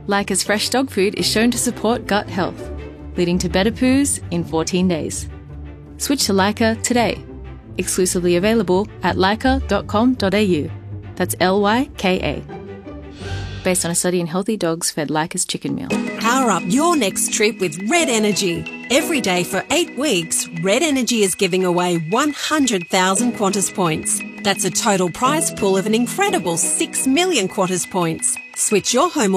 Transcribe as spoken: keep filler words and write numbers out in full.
Leica's fresh dog food is shown to support gut health, leading to better poos in fourteen days. Switch to Leica today. Exclusively available at leica dot com dot a u. That's L Y K A. Based on a study in healthy dogs fed Leica's chicken meal. Power up your next trip with Red Energy. Every day for eight weeks, Red Energy is giving away one hundred thousand Qantas points. That's a total prize pool of an incredible six million Qantas points. Switch your home